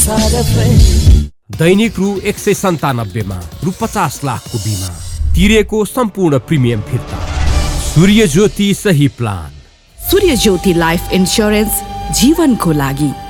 दैनिक रु 197 मा रु 50 लाखको बिमा तिरेको सम्पूर्ण प्रिमियम फिर्ता। सूर्य ज्योति सही प्लान। सूर्य ज्योति लाइफ इन्स्योरेन्स जीवनको लागि।